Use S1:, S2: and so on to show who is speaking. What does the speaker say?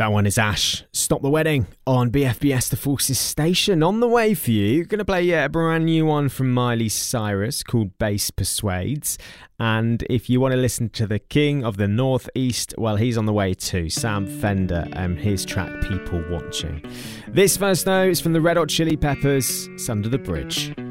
S1: That one is Ash, Stop the Wedding, on BFBS The Forces station. On the way for you, going to play a brand new one from Miley Cyrus called Bass Persuades. And if you want to listen to the King of the Northeast, well, he's on the way too, Sam Fender, and his track People Watching. This verse, though, is from the Red Hot Chili Peppers, It's Under the Bridge.